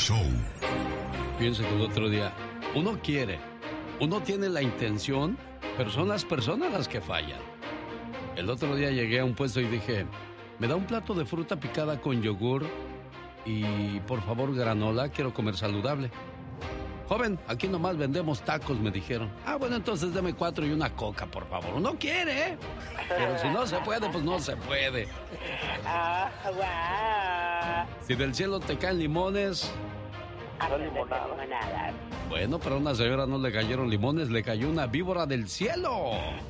Show. Fíjense que el otro día, uno tiene la intención, pero son las personas las que fallan. El otro día llegué a un puesto y dije, ¿me da un plato de fruta picada con yogur y por favor granola? Quiero comer saludable. Joven, aquí nomás vendemos tacos, me dijeron. Bueno, entonces deme 4 y una coca, por favor. Uno quiere, ¿eh? Pero si no se puede, pues no se puede. Si del cielo te caen limones... Limonadas. Bueno, pero a una señora no le cayeron limones, le cayó una víbora del cielo.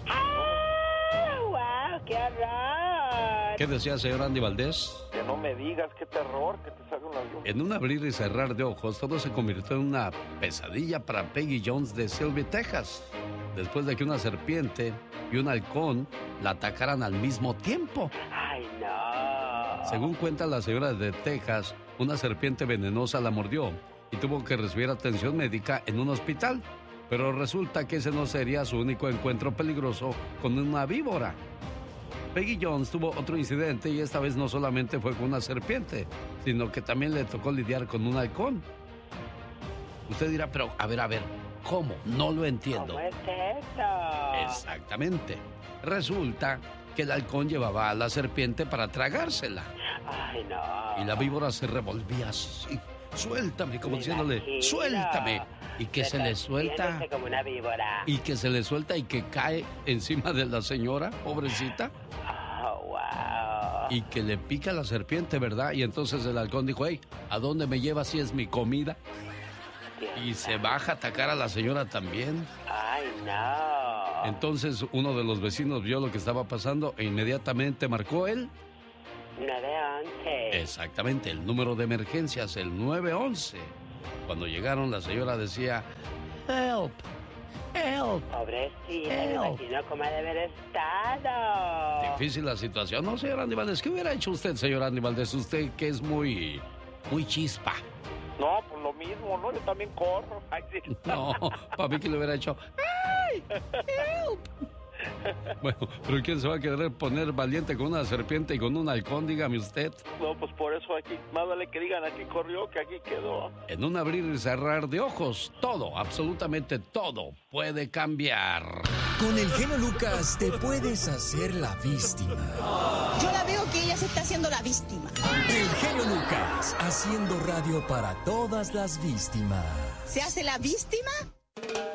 ¡Wow! ¡Qué horror! ¿Qué decía, señor Andy Valdés? Que no me digas, qué terror, que te salga un avión. En un abrir y cerrar de ojos, todo se convirtió en una pesadilla para Peggy Jones de Shelby, Texas, después de que una serpiente y un halcón la atacaran al mismo tiempo. ¡Ay, no! Según cuenta la señora de Texas, una serpiente venenosa la mordió y tuvo que recibir atención médica en un hospital. Pero resulta que ese no sería su único encuentro peligroso con una víbora. Peggy Jones tuvo otro incidente y esta vez no solamente fue con una serpiente, sino que también le tocó lidiar con un halcón. Usted dirá, pero a ver, ¿cómo? No lo entiendo. ¿Cómo es eso? Exactamente. Resulta que el halcón llevaba a la serpiente para tragársela. ¡Ay, no! Y la víbora se revolvía así. Suéltame, como diciéndole, suéltame. Y que se le suelta. Como una víbora. Y que se le suelta y que cae encima de la señora, pobrecita. Oh, wow. Y que le pica la serpiente, ¿verdad? Y entonces el halcón dijo, hey, ¿a dónde me llevas si es mi comida? Y se baja a atacar a la señora también. ¡Ay, no! Entonces uno de los vecinos vio lo que estaba pasando e inmediatamente marcó él. 911. Exactamente, el número de emergencias, el 911. Cuando llegaron, la señora decía, help, help. Pobrecita, Help. me imagino cómo ha de haber estado. Difícil la situación, ¿no, señor Andy Valdés? ¿Qué hubiera hecho usted, señor Andy Valdés? Usted que es muy chispa. No, pues lo mismo, ¿no? Yo también corro. Ay, sí. No, para mí que le hubiera hecho, ¡ay! ¡Help! Bueno, pero ¿quién se va a querer poner valiente con una serpiente y con un halcón? Dígame usted. No, pues por eso aquí, más vale que digan aquí corrió que aquí quedó. En un abrir y cerrar de ojos, todo, absolutamente todo, puede cambiar. Con el genio Lucas te puedes hacer la víctima. Yo la veo que ella se está haciendo la víctima. El genio Lucas, haciendo radio para todas las víctimas. ¿Se hace la víctima?